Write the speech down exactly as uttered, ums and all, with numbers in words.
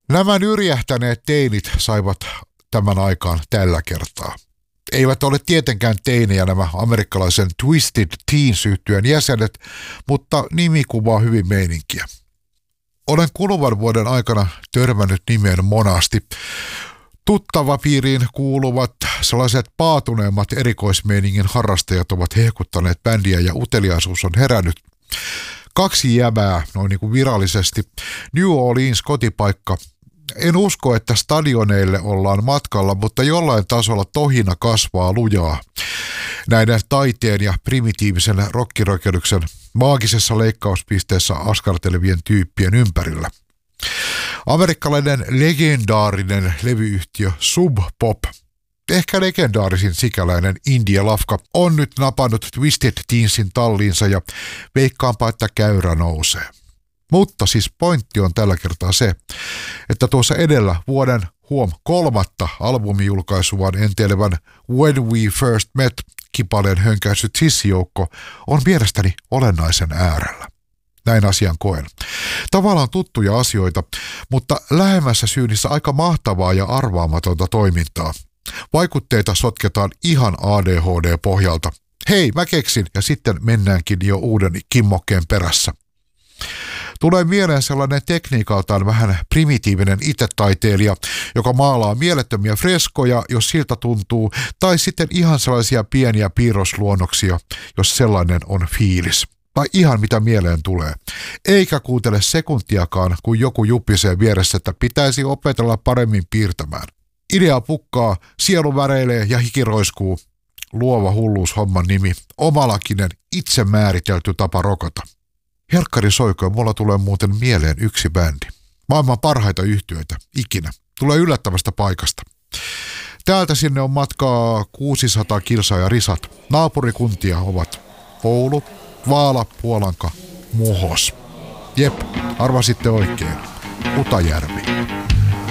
Nämä nyrjähtäneet teinit saivat tämän aikaan tällä kertaa. Eivät ole tietenkään teinejä nämä amerikkalaisen Twisted Teens-yhtyeen jäsenet, mutta nimi kuvaa hyvin meininkiä. Olen kuluvan vuoden aikana törmännyt nimeen monasti. Tuttavapiiriin kuuluvat sellaiset paatuneemmat erikoismeiningin harrastajat ovat hehkuttaneet bändiä ja uteliaisuus on herännyt. Kaksi jäbää, noin niin kuin virallisesti. New Orleans kotipaikka. En usko, että stadioneille ollaan matkalla, mutta jollain tasolla tohina kasvaa lujaa. Näiden taiteen ja primitiivisen rockirokelyksen maagisessa leikkauspisteessä askartelevien tyyppien ympärillä. Amerikkalainen legendaarinen levyyhtiö Sub Pop, ehkä legendaarisin sikäläinen indie-lafka, on nyt napannut Twisted Teensin talliinsa ja veikkaanpa, että käyrä nousee. Mutta siis pointti on tällä kertaa se, että tuossa edellä vuoden huom kolmatta albumijulkaisuaan enteilevän When We First Met -kipaleen hönkäissyt sissijoukko on mielestäni olennaisen äärellä. Näin asian koen. Tavallaan tuttuja asioita, mutta lähemmässä syynissä aika mahtavaa ja arvaamatonta toimintaa. Vaikutteita sotketaan ihan A D H D-pohjalta. Hei, mä keksin, ja sitten mennäänkin jo uuden kimmokkeen perässä. Tulee mieleen sellainen tekniikaltaan vähän primitiivinen itetaiteilija, joka maalaa mielettömiä freskoja, jos siltä tuntuu, tai sitten ihan sellaisia pieniä piirrosluonnoksia, jos sellainen on fiilis. Tai ihan mitä mieleen tulee. Eikä kuuntele sekuntiakaan, kun joku juppisee vieressä, että pitäisi opetella paremmin piirtämään. Idea pukkaa, sielu väreilee ja hiki roiskuu. Luova hulluus homman nimi. Omalakinen, itse määritelty tapa rokata. Helkkari soikoon, mulla tulee muuten mieleen yksi bändi. Maailman parhaita yhtyeitä, ikinä. Tulee yllättävästä paikasta. Täältä sinne on matkaa kuusisataa kilsaa ja risat. Naapurikuntia ovat Oulu, Vaala, Puolanka, Muhos. Jep, arvasitte oikein. Utajärvi.